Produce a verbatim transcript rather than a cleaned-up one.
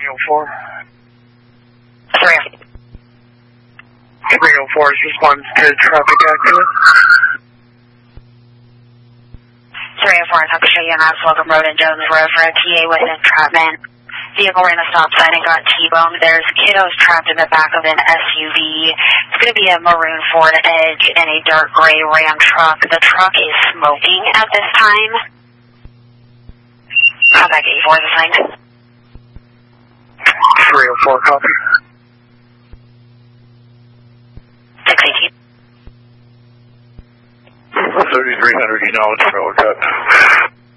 oh four. three. three oh four responds to traffic accident. three oh four, Tuckahoe U M S, Welcome Road and Jones Road for a T A with entrapment. Vehicle ran a stop sign and got T-boned. There's kiddos trapped in the back of an S U V. It's going to be a maroon Ford Edge and a dark gray Ram truck. The truck is smoking at this time. Contact eighty-four is assigned. three oh four, copy. six eighteen. thirty-three hundred, you know, it's road cut.